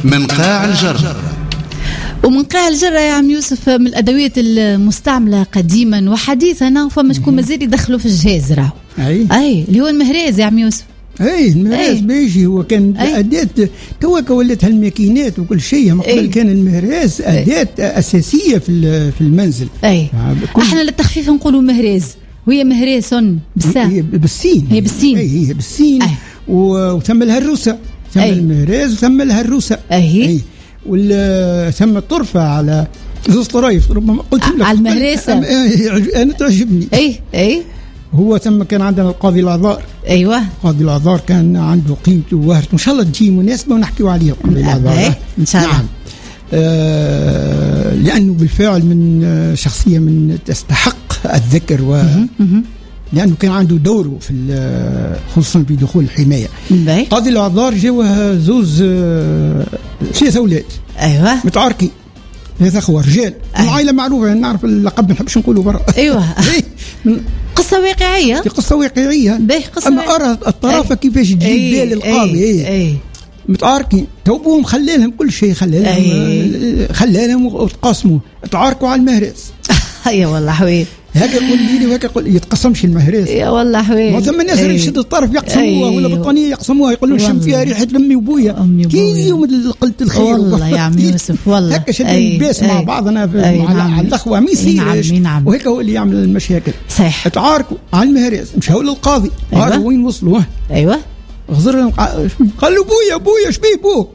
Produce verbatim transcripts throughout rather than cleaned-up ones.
من قاع الجرة. ومن قاع الجرة يا عم يوسف من الأدوية المستعملة قديما وحديثا، فما شكون مازال يدخلوا في الجهاز راهو. أي أي اللي هو المهراز يا عم يوسف. اي المهراز بيجي هو كان أداة توك ولات هالماكينات وكل شيء، من قبل كان المهراز أداة أساسية في في المنزل. أي احنا للتخفيف نقولوا مهراز، وهي مهراس بالسا هي بالسين، هي بالسين، اي هي بالسين. وثم لها الروسة، ثم المهراز وثم لها الروسة. اي ثم طرفة على زوز طرايف ربما قلت لك على المهراسة. أنا تعجبني. اي اي هو ثم كان عندنا القاضي العذار. ايوه قاضي العذار كان عنده قيمته ووهرته، ان شاء الله تجي مناسبه ونحكيوا عليه قاضي العذار ان شاء الله. نعم. آه لانه بالفعل من شخصيه من تستحق الذكر، و لانه كان عنده دوره في خصوصا في دخول الحمايه. قاضي العذار جاوه زوز ثلاثه اولاد. ايوه متعاركين، ثلاثة أخوة رجال. أيوة. عائلة معروفة، نعرف اللقب ما نحبش نقوله برا. أيوة قصة واقعية، قصة واقعية. قصة أما أرى الطرافة كيفاش تجيب أي. بال القاضي. أي. أي. متعاركين، توبوهم خلالهم كل شيء، خلالهم خلالهم وتقاسموا، تعاركوا على المهراس. يا والله حويل هكا يقول لي وهكا يقول يتقسمش المهراس. يا والله حويل. وثم الناس اللي يشد الطرف يقسموها، ولا بطانية يقسموها، يقولون شم فيها ريحة لمي وبويا كي يوم قلت الخير. والله يا عم يوسف والله هكا شد الباس مع بعضنا على الأخوة ما يصيرش. وهيك هو اللي يعمل المشاكل. صحيح. تعاركوا على المهراس، مشاو للقاضي. أيوة. وين وصلوا؟ أيوة. غزر قالوا بويا بويا شبيه بوك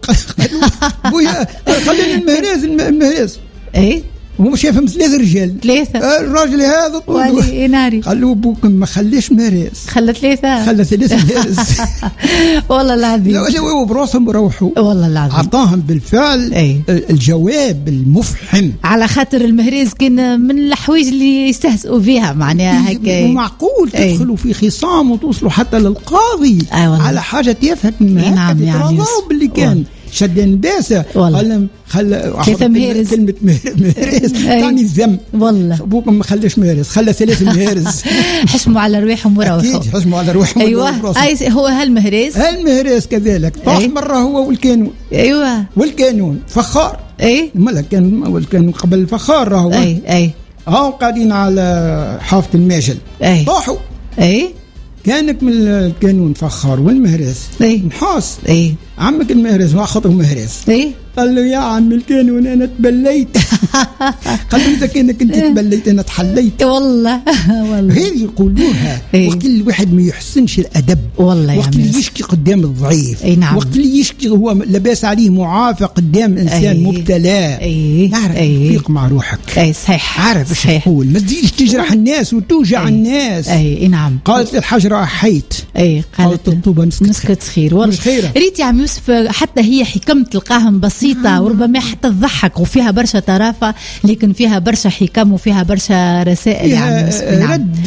بويا خليني المهراس المهراس. اي هو شايفهم ثلاثة رجال. ثلاثة. الراجل هذا طول ناري. قالوا بوك ما خليش مهراس. خلى ثلاثة. خلى ثلاثة مهراس. والله العظيم. لا جاوبوا براسهم وروحوا. والله العظيم. عطاهم بالفعل أي. الجواب المفحم. على خاطر المهراس كان من الحوايج اللي يستهزئوا بها، معناها هكا. ومعقول تدخلوا في خصام وتوصلوا حتى للقاضي على حاجة تافهة كما نعم يعني باللي كان شدان باسة. قال خلى مهرز. كلمة مهرز تعني الذم. والله بوكم ما خلاش مهرز، خلى ثلاث مهرز. حشموا على رواحهم وروحوا. أكيد حشموا على رواحهم. أيوة أي هو هالمهرز. هالمهرز كذلك طاح أي. مرة هو والكانون. أيوة والكانون فخار. أي مالا كان والكانون قبل الفخار راهو. أي أي هاو قاعدين على حافة الماجل. أي طاحوا. أي كانك من الكانون فخار والمهرز. اي نحاس. اي عمك المهرز واخذه مهرز. اي قال له يا عم الكانون انا تبليت. قال له اذا كانك انت تبليت انا تحليت. والله والله هي يقولوها. وقت اللي الواحد ما يحسنش الادب، والله وقت اللي يشكي قدام الضعيف. اي نعم. وقت اللي يشكي هو لاباس عليه معافى قدام انسان أي. مبتلى. اي اعرف تفيق مع روحك. اي صحيح. عارف ايش تقول، ما تزيدش تجرح الناس وتوجع أي. الناس. اي نعم. قالت الحجره حيت. اي قالت الطوبه مسكت خير. والله ريت يا عم يوسف حتى هي حكم تلقاهم بسيطه وربما حتى تضحك وفيها برشا طرافه، لكن فيها برشا حكم وفيها برشا رسائل يا عم يوسف.